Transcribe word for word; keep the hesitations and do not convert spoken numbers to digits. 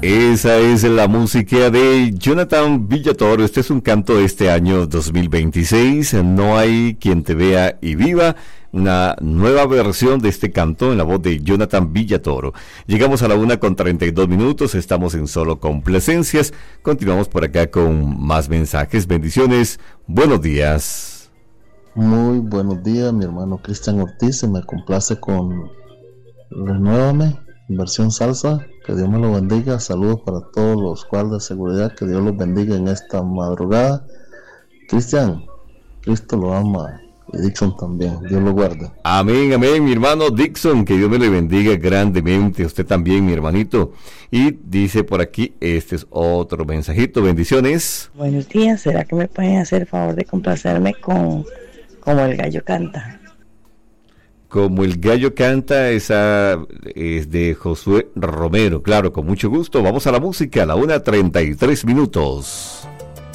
Esa es la música de Jonathan Villatoro. Este es un canto de este año dos mil veintiséis. No hay quien te vea y viva. Una nueva versión de este canto en la voz de Jonathan Villatoro. Llegamos a la una con treinta y dos minutos. Estamos en Solo Complacencias. Continuamos por acá con más mensajes. Bendiciones. Buenos días. Muy buenos días, mi hermano Cristian Ortiz. Se me complace con Renuévame, versión salsa. Que Dios me lo bendiga. Saludos para todos los guardas de seguridad. Que Dios los bendiga en esta madrugada. Cristian, Cristo lo ama. Y Dixon también, Dios lo guarde. Amén, amén, mi hermano Dixon, que Dios me le bendiga grandemente, usted también, mi hermanito. Y dice por aquí, este es otro mensajito, bendiciones. Buenos días, ¿será que me pueden hacer el favor de complacerme con Como el gallo canta? Como el gallo canta, esa es de Josué Romero, claro, con mucho gusto. Vamos a la música, a la una treinta y tres minutos.